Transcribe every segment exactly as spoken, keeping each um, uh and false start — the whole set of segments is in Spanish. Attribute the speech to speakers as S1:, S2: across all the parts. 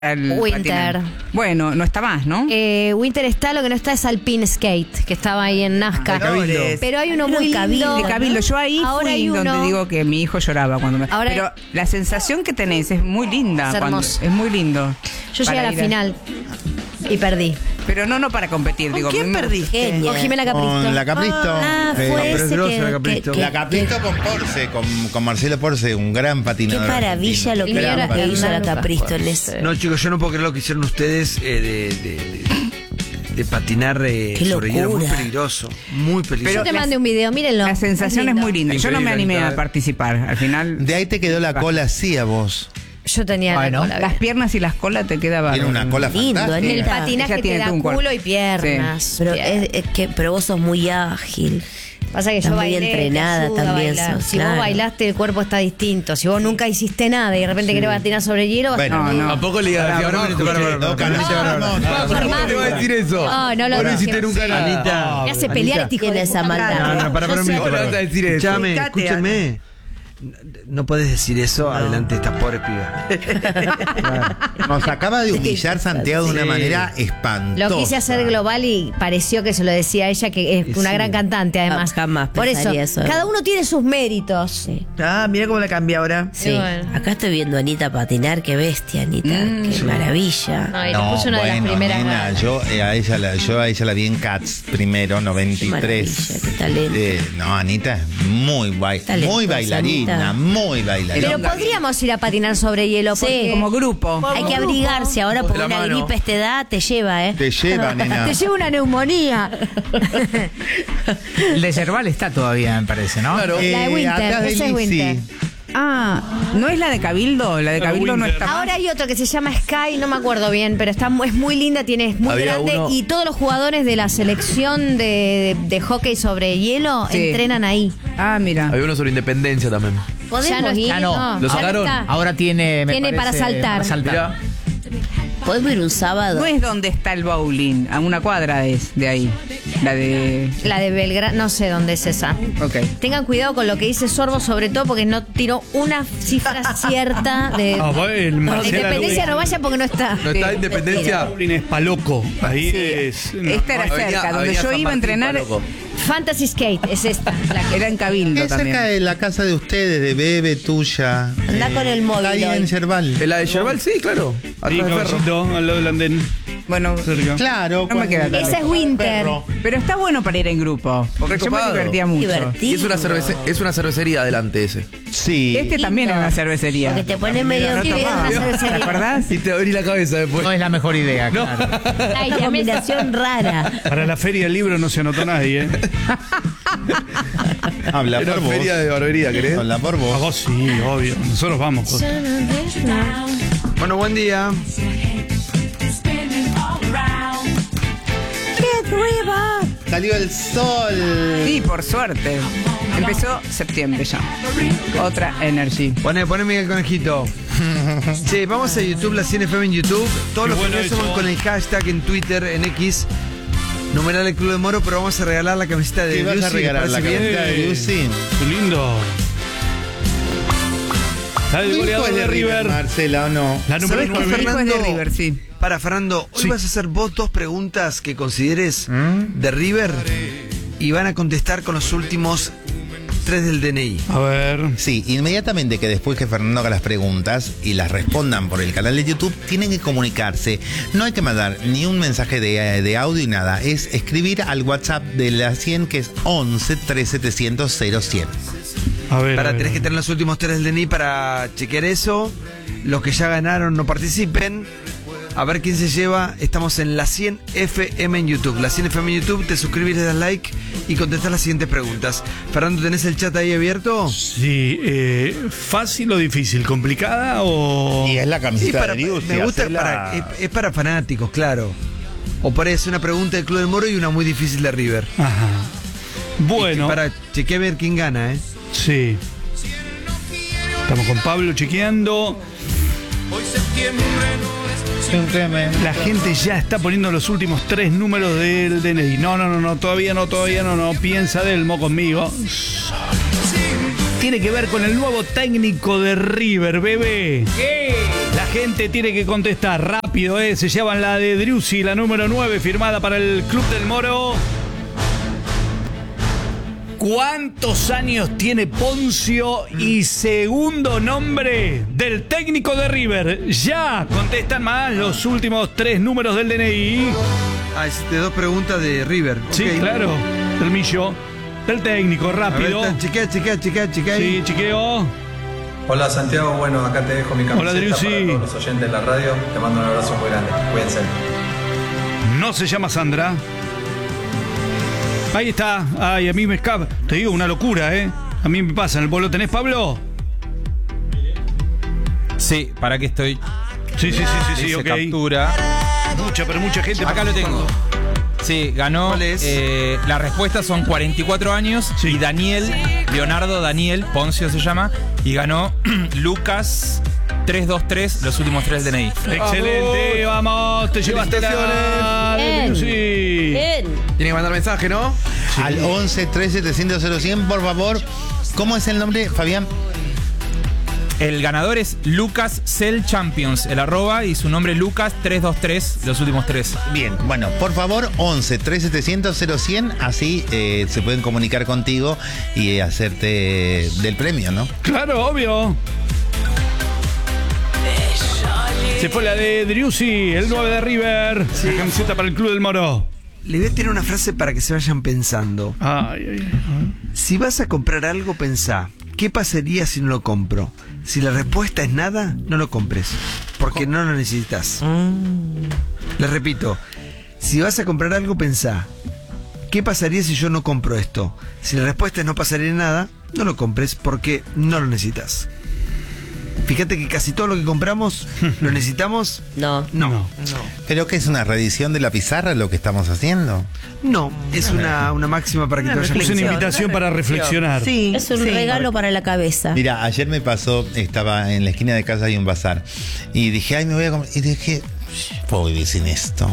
S1: El
S2: Winter.
S1: patinar. Bueno, no está más, ¿no?
S2: Eh, Winter está, lo que no está es Alpine Skate, que estaba ahí en Nazca.
S1: De Cabildo.
S2: Pero hay uno muy lindo.
S1: De Cabildo. Yo ahí
S2: Ahora
S1: fui
S2: hay uno.
S1: donde digo que mi hijo lloraba cuando me...
S2: Ahora
S1: Pero la sensación que tenés es muy linda.
S2: Es
S1: cuando-
S2: hermoso.
S1: Es muy lindo.
S2: Yo llegué
S1: Para
S2: a la
S1: ir
S2: final y perdí.
S1: Pero no, no para competir, digo.
S3: ¿Quién
S1: me-
S3: perdiste?
S2: Con Jimena Capristo.
S4: Con la Capristo.
S5: Ah,
S4: Eh,
S5: fue
S4: pero es
S5: ese
S4: grosa
S5: que,
S4: la Capristo.
S5: que- que-
S4: La Capristo con Porce, con, con Marcelo Porce, un gran
S5: Qué
S4: patinador.
S5: maravilla lo que,
S2: Y mira,
S5: lo que hizo la
S2: Hernán
S5: Capristo
S2: Lucas
S5: en
S2: Porce.
S5: ese.
S6: No, chicos, yo no puedo creer lo que hicieron ustedes eh, de, de, de, de patinar eh,
S5: Qué
S6: sobre hielo. Muy
S5: locura.
S6: peligroso. Muy peligroso.
S2: Yo te
S1: la-
S2: mandé un video, mírenlo.
S1: La sensación es
S2: lindo.
S1: muy linda. Yo no me
S6: Increíble,
S1: animé a
S6: Anita.
S1: participar. Al final,
S4: De ahí te quedó la cola así a vos.
S2: Yo tenía
S3: Ay,
S2: la
S3: ¿no?
S2: cola
S1: las
S2: bien.
S1: piernas y las colas te quedaban.
S4: Tiene una cola
S5: Lindo,
S4: fantástica.
S2: En el
S5: Ella
S2: patinaje te
S1: tiene
S2: da
S1: todo un cuerpo.
S2: culo y piernas.
S5: Pero,
S2: Piernas.
S5: es, es que, pero vos sos muy ágil.
S2: Pasa que
S5: Estás
S2: yo
S5: muy
S2: bailé, te
S5: entrenada
S2: ayuda a
S5: también
S2: bailar.
S5: sos,
S2: Si
S5: claro.
S2: vos bailaste, el cuerpo está distinto. Si vos nunca hiciste nada y de repente querés patinar sobre hielo, vas
S4: Bueno,
S2: a estar
S1: no,
S2: muy-
S1: no.
S6: Tampoco le digas así, ahora me
S4: No, Carlita, vamos, vamos.
S6: ¿Cómo te va a decir eso?
S2: No, no lo
S6: Vos no
S2: digas.
S6: hiciste nunca nada. Anita.
S2: Me hace pelear este hijo
S5: Tiene
S2: de
S5: esa
S2: puta.
S5: maldad.
S2: Claro.
S5: No, no,
S6: para, para un
S2: Yo
S6: minuto.
S2: sé-
S6: ¿Cómo le vas a decir eso? Escúchame,
S1: Ubicate,
S6: escúchame. No podés decir eso adelante de estas pobres pibas.
S4: Nos acaba de humillar Santiago de una
S6: Sí.
S4: manera espantosa.
S2: Lo quise hacer global y pareció que se lo decía a ella, que es una
S6: Sí.
S2: gran cantante además.
S5: Ah, jamás
S2: Por eso,
S5: pensaría eso.
S2: cada uno tiene sus méritos.
S5: Sí.
S3: Ah, mira cómo la cambia ahora.
S5: Sí.
S2: Y bueno.
S5: Acá estoy viendo a Anita patinar. Qué bestia, Anita. Qué maravilla.
S2: Ay, le puse una de las primeras
S4: nena,
S2: ganas.
S4: yo, eh, a ella la, yo a ella la vi en Cats primero, noventa y tres.
S5: Qué maravilla, qué talento.
S4: Eh, no, Anita es muy, bai-
S5: Talentosa,
S4: muy bailarina,
S5: Anita.
S4: muy bailarina.
S2: Pero podríamos ir a patinar sobre hielo.
S5: Sí.
S2: porque-
S1: Como grupo.
S5: Hay que abrigarse ahora porque
S6: De la
S5: una
S6: mano.
S5: gripe a esta edad te lleva, ¿eh?
S4: Te lleva, nena.
S2: Te lleva una neumonía.
S3: El de Cerval está todavía, me parece, ¿no?
S6: Claro.
S2: La de Winter,
S4: atrás de
S2: esa es
S4: Lizzy.
S2: Winter.
S1: Ah, ¿no es la de Cabildo? La de Cabildo no está más.
S2: Ahora hay otro que se llama Sky, no me acuerdo bien, pero está mu- es muy linda, tiene, es muy
S6: Había
S2: grande
S6: uno-
S2: y todos los jugadores de la selección de, de, de hockey sobre hielo
S1: Sí.
S2: entrenan ahí.
S1: Ah, mira.
S6: Había uno sobre independencia también.
S2: Ya no,
S5: ir,
S2: está,
S3: no.
S6: ¿Lo
S2: ahora
S6: sacaron?
S2: está.
S3: Ahora tiene. me
S2: Tiene para
S3: parece,
S2: saltar.
S3: para saltar.
S6: Mirá.
S5: podemos ir un sábado.
S1: No es donde está el bowling, a una cuadra es de ahí. La de...
S2: La de Belgrano, no sé dónde es esa.
S1: Ok.
S2: Tengan cuidado con lo que dice Sorbo, sobre todo porque no tiró una cifra cierta de.
S7: Ah, va, el
S2: La
S7: Marcela
S2: Independencia
S7: Luis.
S2: no vaya porque no está.
S6: ¿No está Independencia?
S7: Bowling es Paloco. Ahí
S1: Sí,
S7: es. no.
S1: esta era
S6: Avenida-
S1: cerca, donde
S6: Avenida
S1: yo
S6: San
S1: iba a
S6: Martín,
S1: entrenar.
S6: Paloco.
S2: Fantasy Skate es esta. La que-
S1: Era en Cabildo
S4: Es cerca
S1: también.
S4: de la casa de ustedes, de Bebe, tuya.
S5: Andá con el móvil
S4: Ahí
S5: hoy.
S4: en Cerval.
S6: ¿La de Yerbal? Sí, claro.
S7: Sí,
S6: Atrás del perro.
S7: caballito, al lado del andén.
S1: Bueno,
S7: Cerca.
S4: Claro.
S1: No me queda
S4: cuando-
S1: tan
S2: Esa es Winter.
S4: Perro.
S1: pero está bueno para ir en grupo. Porque yo me
S6: Recopado.
S1: divertía mucho.
S5: Divertido.
S6: Y es una, cervece- es una cervecería adelante ese.
S4: Sí.
S1: Este también es una cervecería.
S5: Porque te pone medio
S1: no
S5: que
S1: tomaba.
S5: una
S1: ¿Te
S5: cervecería.
S1: acordás?
S6: Y te abrí la cabeza después.
S3: No es la mejor idea, claro.
S2: Ay,
S5: Una
S2: ya me-
S5: combinación rara.
S7: Para la feria del libro no se anotó nadie, ¿eh?
S4: Habla
S6: Era
S4: por vos.
S6: feria de barbería, ¿querés?
S4: Habla por
S7: A
S4: vos.
S7: vos sí, obvio. Nosotros vamos. Costa.
S6: Bueno, buen día.
S4: Salió el sol.
S1: Sí, por suerte. Empezó septiembre ya. Otra energy.
S6: Poné, poné Miguel Conejito. Sí, vamos a YouTube, la Cien F M en YouTube. Todos
S7: Qué
S6: los
S7: bueno
S6: premios
S7: eso.
S6: son con el hashtag en Twitter, en X. Numeral el Club de Moro, pero vamos a regalar la camiseta de
S4: ¿Qué vas a
S6: Lucy,
S4: regalar?
S6: ¿les
S4: La
S6: parece bien?
S4: camiseta de Lucy.
S7: Qué lindo. La del
S4: Tu hijo
S7: goleador
S4: es
S7: de River.
S4: Marcela, ¿o no?
S7: La número
S6: ¿Sabés qué,
S7: nueve.
S1: Hijo es de
S6: Fernando?
S1: River, sí.
S6: Para, Fernando, hoy
S7: Sí.
S6: vas a hacer vos dos preguntas que consideres de River y van a contestar con los últimos tres del D N I.
S7: A ver.
S4: Sí, inmediatamente que después que Fernando haga las preguntas y las respondan por el canal de YouTube, tienen que comunicarse. No hay que mandar ni un mensaje de, de audio y nada. Es escribir al WhatsApp de la cien, que es once tres setecientos cero cien.
S7: A ver.
S6: Para,
S7: a ver.
S6: tenés que tener los últimos tres del D N I para chequear eso. Los que ya ganaron no participen. A ver quién se lleva. Estamos en la cien F M en YouTube. La cien F M en YouTube, te suscribís, le das like y contestás las siguientes preguntas. Fernando, ¿tenés el chat ahí abierto?
S7: Sí, eh, ¿fácil o difícil? ¿Complicada o.?
S4: Y es la
S6: Sí,
S4: camiseta
S6: para-
S4: de Lucy.
S6: me gusta,
S4: hacela-
S6: para, es, es para fanáticos, claro. O parece una pregunta del Club del Moro y una muy difícil de River.
S7: Ajá. Bueno.
S6: Para chequear a ver quién gana, ¿eh?
S7: Sí. Estamos con Pablo chequeando. La gente ya está poniendo los últimos tres números del D N I. No, no, no, no, todavía no, todavía no, no. Piensa Delmo conmigo. Tiene que ver con el nuevo técnico de River, bebé. La gente tiene que contestar rápido, ¿eh? Se llevan la de Driussi, la número nueve, firmada para el Club del Moro. ¿Cuántos años tiene Poncio y segundo nombre del técnico de River? Ya contestan más los últimos tres números del D N I.
S6: Ah, hiciste dos preguntas de River.
S7: Sí,
S6: Ok.
S7: claro. Permiso. Del técnico, rápido.
S6: A ver, chequea, chequea, chequea, chequea.
S7: Sí, chequeo.
S8: Hola Santiago, bueno, acá te dejo mi camiseta.
S7: Hola, Driussi.
S8: Para todos los oyentes de la radio. Te mando un abrazo muy grande. Cuídense.
S7: No se llama Sandra. Ahí está. Ay, a mí me escapa. Te digo, una locura, ¿eh? A mí me pasa. ¿En el bolo tenés, Pablo?
S9: Sí, para que estoy.
S7: Sí, sí, sí, sí, sí,
S9: Dice
S7: ok.
S9: captura.
S7: Mucha, pero mucha gente.
S9: Acá lo tengo. Sí, ganó.
S6: ¿Cuál es?
S9: Eh, las respuestas son cuarenta y cuatro años.
S7: Sí.
S9: Y Daniel, Leonardo Daniel, Poncio se llama. Y ganó Lucas tres dos tres, los últimos tres del D N I.
S7: Excelente, vamos. Te llevaste la...
S2: Bien.
S7: Sí.
S2: Bien.
S6: Tiene que mandar mensaje, ¿no?
S4: Al once trece setecientos cero cien, por favor. ¿Cómo es el nombre, Fabián?
S9: El ganador es Lucas Cell Champions, el arroba, y su nombre Lucas tres dos tres, los últimos tres.
S4: Bien, bueno, por favor, once trece setecientos cero cien, así eh, se pueden comunicar contigo y hacerte del premio, ¿no?
S7: Claro, obvio. Se fue la de Driussi, el nueve de River. La camiseta para el Club del Moro.
S6: Le voy a tirar una frase para que se vayan pensando.
S7: Ay, ay, ay.
S6: Si vas a comprar algo, pensá, ¿qué pasaría si no lo compro? Si la respuesta es nada, no lo compres, porque no lo necesitas. Les repito, si vas a comprar algo, pensá, ¿qué pasaría si yo no compro esto? Si la respuesta es no pasaría nada, no lo compres, porque no lo necesitas. Fíjate que casi todo lo que compramos, ¿lo necesitamos?
S5: No.
S6: No.
S7: No.
S4: ¿Pero qué es una reedición de la pizarra lo que estamos haciendo?
S6: No, es una, una máxima para que te vayas
S7: Es una
S6: pensando.
S7: invitación para reflexionar.
S3: Sí.
S5: Es un
S3: sí.
S5: regalo para la cabeza.
S4: Mira, ayer me pasó, estaba en la esquina de casa, hay un bazar, y dije, ay, me voy a comprar, y dije, ¿puedo vivir sin esto?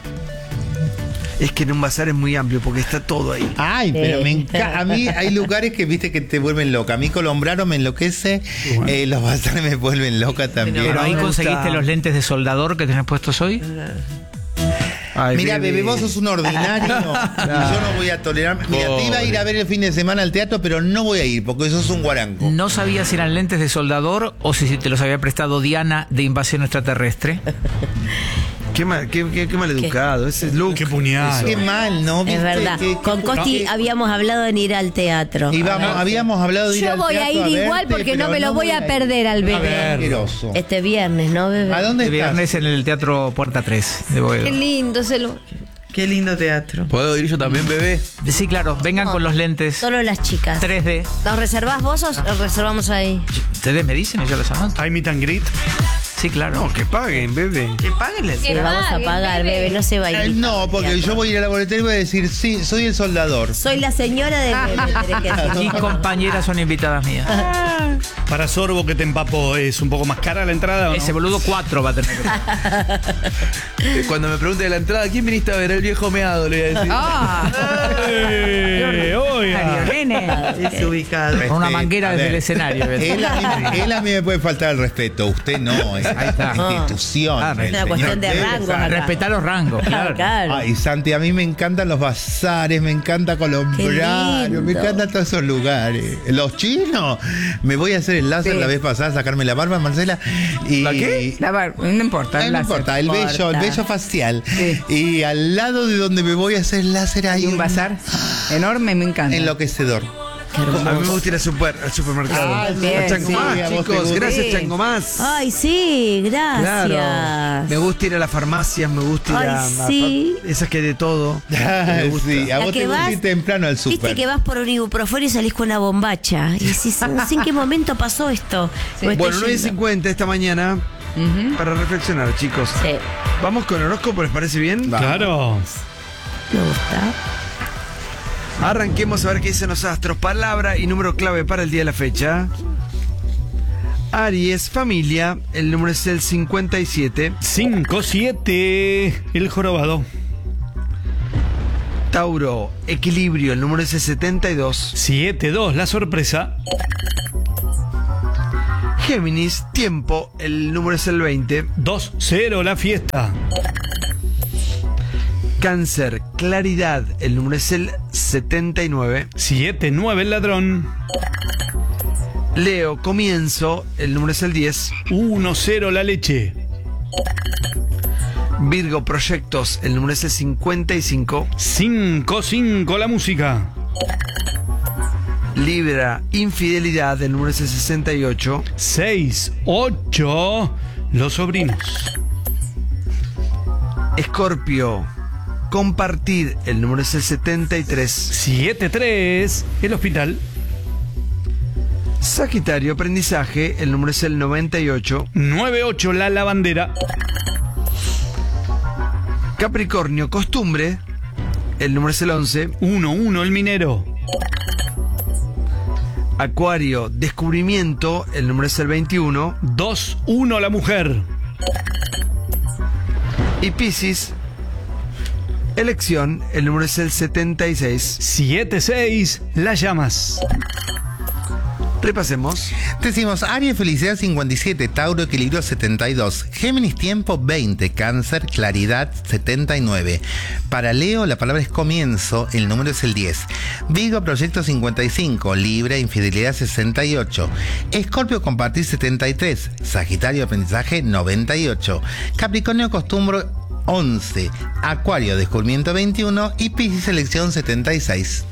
S6: Es que en un bazar es muy amplio porque está todo ahí.
S4: Ay, pero
S5: Sí.
S4: me encanta. A mí hay lugares que viste que te vuelven loca. A mí Colombrano me enloquece, eh, los bazares me vuelven loca también.
S3: Pero ahí
S6: me gusta.
S3: conseguiste los lentes de soldador que tenés puestos hoy.
S6: Ay,
S4: Mira, bebé, vos sos un ordinario. Y yo no voy a tolerar. Mira, te iba a ir a ver el fin de semana al teatro, pero no voy a ir porque sos un guarango.
S3: No sabía si eran lentes de soldador o si te los había prestado Diana de Invasión Extraterrestre.
S6: Qué mal, qué, qué, qué mal educado. Ese look.
S7: Qué puñal.
S4: Qué mal, ¿no?
S5: Es
S4: ¿Viste?
S5: verdad.
S4: Qué-
S5: Con
S4: qué-
S5: Costi
S4: qué-
S5: habíamos hablado en ir al teatro.
S4: Íbamos- habíamos hablado de ir
S2: Yo
S4: al
S2: voy a
S4: teatro
S2: ir
S4: verte,
S2: igual porque no
S4: pero
S2: me lo voy a
S4: ir.
S2: perder al
S7: ver.
S2: bebé.
S4: Asqueroso.
S5: Este viernes, ¿no, bebé?
S4: ¿A dónde
S3: El
S4: estás?
S3: viernes en el Teatro Puerta tres de
S2: Qué
S3: Boedo.
S2: lindo se lo.
S3: Qué lindo teatro.
S6: ¿Puedo ir yo también, bebé?
S3: Sí, claro, vengan con los lentes
S5: Solo las chicas.
S3: tres D.
S2: ¿Los reservás vos o los reservamos ahí?
S3: ¿Ustedes me dicen y yo los anoto?
S7: Hay meet and greet.
S3: Sí, claro.
S6: No, que paguen, bebé.
S3: Que páguenle.
S5: Le vamos a pagar, bebé, no se va a
S4: Eh,
S5: ir.
S4: no, porque yo voy a ir a la boletería y voy a decir, sí, soy el soldador.
S5: Soy la señora de bebé, tenés que decir.
S3: Mis compañeras son invitadas mías.
S7: Para Sorbo que te empapó, ¿es un poco más cara la entrada o no?
S3: Ese boludo cuatro va a tener que...
S6: Cuando me pregunte de la entrada, ¿quién viniste a ver? El viejo meado, le voy a decir.
S1: Ah,
S7: ¡Eh! Oiga.
S3: Es ubicado. Con una
S4: Respeto,
S3: manguera
S4: a
S3: desde
S4: ver.
S3: el escenario.
S4: Él a, mí, él a mí me puede faltar el respeto, usted no, es
S3: Ahí está.
S4: institución.
S3: Ah,
S4: el
S3: es
S5: una
S4: señor
S5: cuestión de
S4: debe
S5: rangos
S4: saber.
S5: acá.
S3: Respetar los rangos, claro.
S5: Claro.
S4: Ay, Santi, a mí me encantan los bazares, me encanta Colombrano,
S5: lindo.
S4: me encantan todos esos lugares. Los chinos, me voy a hacer el láser
S1: Sí.
S4: la vez pasada, sacarme la barba, Marcela. Y,
S6: ¿La qué?
S1: la bar- no importa.
S4: Ay,
S1: el
S4: no
S1: láser.
S4: importa, el
S5: importa.
S4: vello, el vello facial.
S1: Sí.
S4: Y al lado de donde me voy a hacer el láser hay
S1: Hay un bazar enorme, me encanta.
S4: enloquecedor.
S5: Qué
S6: A mí me
S5: hermoso.
S6: gusta ir al, super, al supermercado.
S4: Ah,
S1: bien,
S6: A Chango
S1: sí,
S6: Más,
S4: a vos te
S6: chicos.
S4: gusta.
S6: Gracias,
S1: Sí.
S6: Chango Más.
S5: Ay, sí, gracias.
S6: Claro. Me gusta ir a las farmacias, me gusta ir
S5: Ay,
S6: a, a-
S5: sí.
S6: esas que hay de todo.
S4: Ah,
S6: Me gusta.
S4: sí, a
S5: La
S4: vos
S5: que
S4: te gusta
S5: vas-
S4: ir temprano al
S5: Viste
S4: super.
S5: que vas por un ibuprofeno y salís con una bombacha. Y decís, no sé en qué momento pasó esto. O estoy
S6: Bueno, nueve y
S5: yendo.
S6: cincuenta esta mañana para reflexionar, chicos.
S5: Sí,
S6: Vamos con horóscopo, ¿les parece bien?
S7: Claro.
S5: me gusta.
S6: Arranquemos a ver qué dicen los astros. Palabra y número clave para el día de la fecha. Aries, familia, el número es el cincuenta y siete.
S7: cinco siete. El jorobado.
S6: Tauro, equilibrio, el número es el setenta y dos.
S7: siete dos. La sorpresa.
S6: Géminis, tiempo, el número es el veinte.
S7: dos cero la fiesta.
S6: Cáncer, claridad, el número es el setenta y nueve.
S7: siete nueve el ladrón.
S6: Leo, comienzo, el número es el diez.
S7: uno cero la leche.
S6: Virgo, proyectos, el número es el cincuenta y cinco.
S7: cinco cinco la música.
S6: Libra, infidelidad, el número es el sesenta y ocho.
S7: seis ocho los sobrinos.
S6: Escorpio, compartir, el número es el setenta y tres.
S7: siete tres el hospital.
S6: Sagitario, aprendizaje, el número es el noventa y ocho.
S7: nueve ocho la lavandera.
S6: Capricornio, costumbre, el número es el once.
S7: uno uno el minero.
S6: Acuario, descubrimiento, el número es el veintiuno.
S7: dos uno la mujer.
S6: Y Piscis, elección, el número es el setenta y seis.
S7: siete seis las llamas.
S6: Repasemos.
S4: Decimos Aries, felicidad cincuenta y siete, Tauro, equilibrio setenta y dos, Géminis, tiempo veinte, Cáncer, claridad setenta y nueve. Para Leo la palabra es comienzo, el número es el diez. Virgo, proyecto cincuenta y cinco, Libra, infidelidad sesenta y ocho. Escorpio, compartir setenta y tres, Sagitario, aprendizaje noventa y ocho. Capricornio, costumbre once, Acuario, descubrimiento veintiuno y Piscis, elección setenta y seis.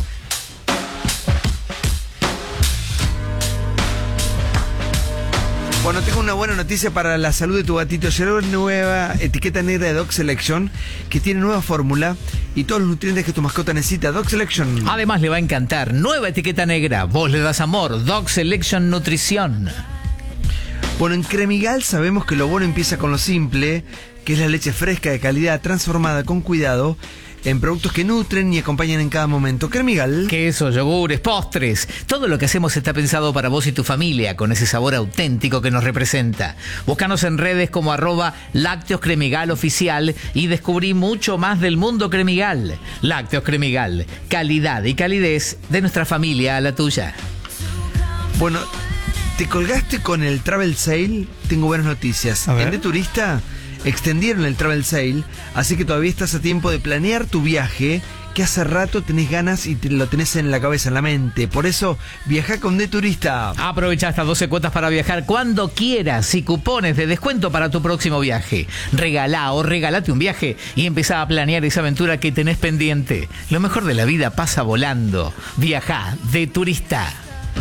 S6: Bueno, tengo una buena noticia para la salud de tu gatito. Llegó una nueva etiqueta negra de Dog Selection que tiene nueva fórmula y todos los nutrientes que tu mascota necesita. Dog Selection.
S3: Además le va a encantar. Nueva etiqueta negra. Vos le das amor. Dog Selection Nutrición.
S6: Bueno, en Cremigal sabemos que lo bueno empieza con lo simple, que es la leche fresca de calidad, transformada con cuidado, en productos que nutren y acompañan en cada momento. Cremigal.
S3: Queso, yogures, postres. Todo lo que hacemos está pensado para vos y tu familia, con ese sabor auténtico que nos representa. Búscanos en redes como arroba Lácteos Cremigal Oficial y descubrí mucho más del mundo Cremigal. Lácteos Cremigal. Calidad y calidez de nuestra familia a la tuya.
S6: Bueno, ¿te colgaste con el Travel Sale? Tengo buenas noticias. En De Turista extendieron el Travel Sale, así que todavía estás a tiempo de planear tu viaje, que hace rato tenés ganas y te lo tenés en la cabeza, en la mente. Por eso, viaja con De Turista.
S3: Aprovecha hasta doce cuotas para viajar cuando quieras y cupones de descuento para tu próximo viaje. Regalá o regalate un viaje y empezá a planear esa aventura que tenés pendiente. Lo mejor de la vida pasa volando. Viajá De Turista.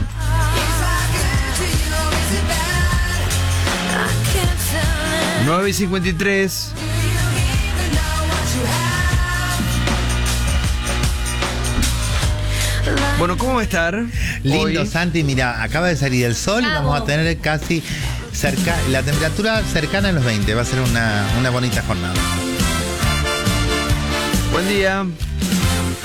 S6: nueve y cincuenta y tres. Bueno, ¿cómo va a estar?
S4: Lindo,
S6: hoy?
S4: Santi, mira, acaba de salir el sol y vamos a tener casi cerca, la temperatura cercana a los veinte. Va a ser una, una bonita jornada.
S6: Buen día.